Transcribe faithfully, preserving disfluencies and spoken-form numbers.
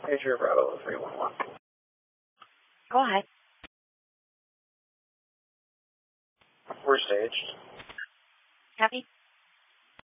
Major Bravo three one one. Go ahead. We're staged. Copy.